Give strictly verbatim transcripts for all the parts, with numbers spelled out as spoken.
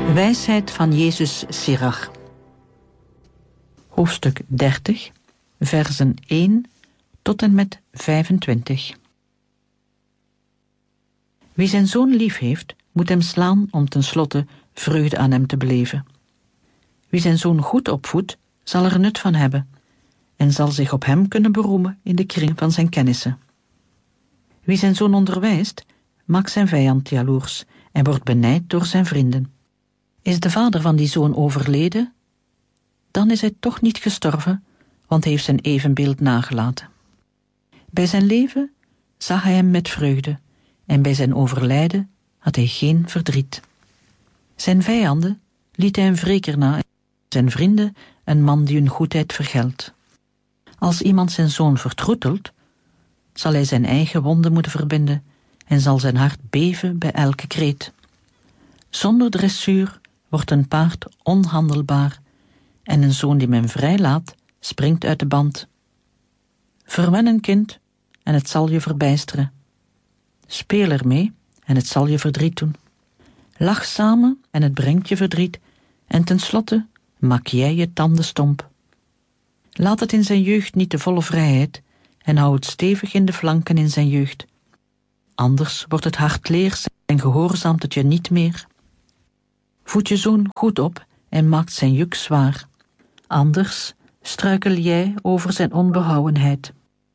Wijsheid van Jezus Sirach. Hoofdstuk dertig, versen één tot en met vijfentwintig. Wie zijn zoon lief heeft, moet hem slaan om tenslotte vreugde aan hem te beleven. Wie zijn zoon goed opvoedt, zal er nut van hebben en zal zich op hem kunnen beroemen in de kring van zijn kennissen. Wie zijn zoon onderwijst, maakt zijn vijand jaloers en wordt benijd door zijn vrienden. Is de vader van die zoon overleden, dan is hij toch niet gestorven, want hij heeft zijn evenbeeld nagelaten. Bij zijn leven zag hij hem met vreugde, en bij zijn overlijden had hij geen verdriet. Zijn vijanden liet hij een wreker na, en zijn vrienden een man die hun goedheid vergeldt. Als iemand zijn zoon vertroetelt, zal hij zijn eigen wonden moeten verbinden en zal zijn hart beven bij elke kreet. Zonder dressuur wordt een paard onhandelbaar en een zoon die men vrijlaat springt uit de band. Verwen een kind en het zal je verbijsteren. Speel ermee en het zal je verdriet doen. Lach samen en het brengt je verdriet en tenslotte maak jij je tanden stomp. Laat het in zijn jeugd niet de volle vrijheid en hou het stevig in de flanken in zijn jeugd. Anders wordt het hart leers en gehoorzaamt het je niet meer. Voed je zoon goed op en maakt zijn juk zwaar. Anders struikel jij over zijn onbehouwenheid.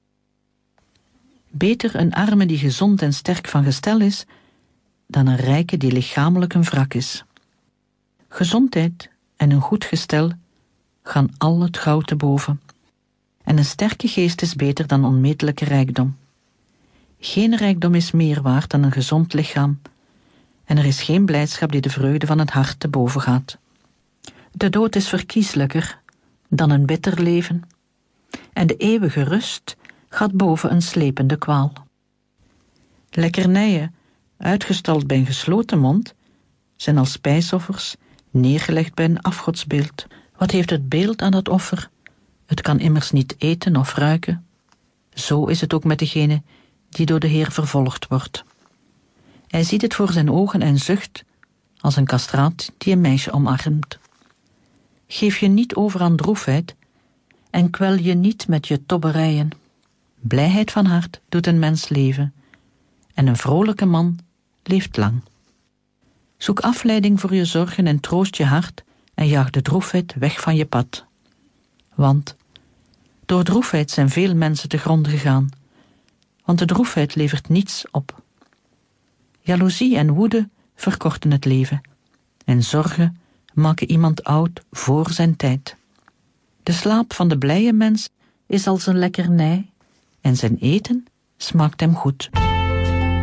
Beter een arme die gezond en sterk van gestel is, dan een rijke die lichamelijk een wrak is. Gezondheid en een goed gestel gaan al het goud te boven. En een sterke geest is beter dan onmetelijke rijkdom. Geen rijkdom is meer waard dan een gezond lichaam, en er is geen blijdschap die de vreugde van het hart te boven gaat. De dood is verkieslijker dan een bitter leven, en de eeuwige rust gaat boven een slepende kwaal. Lekkernijen, uitgestald bij een gesloten mond, zijn als spijsoffers neergelegd bij een afgodsbeeld. Wat heeft het beeld aan dat offer? Het kan immers niet eten of ruiken. Zo is het ook met degene die door de Heer vervolgd wordt. Hij ziet het voor zijn ogen en zucht als een kastraat die een meisje omarmt. Geef je niet over aan droefheid en kwel je niet met je tobberijen. Blijheid van hart doet een mens leven en een vrolijke man leeft lang. Zoek afleiding voor je zorgen en troost je hart en jaag de droefheid weg van je pad. Want door droefheid zijn veel mensen te gronde gegaan, want de droefheid levert niets op. Jaloezie en woede verkorten het leven en zorgen maken iemand oud voor zijn tijd. De slaap van de blije mens is als een lekkernij en zijn eten smaakt hem goed.